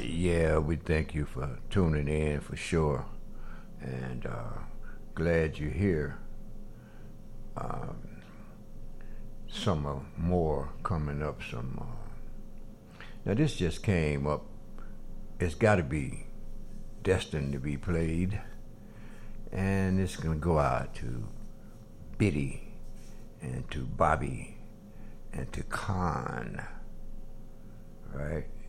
Yeah, we thank you for tuning in for sure, and glad you're here. Some more coming up. Some now this just came up. It's got to be destined to be played, and it's gonna go out to Biddy and to Bobby and to Khan, right?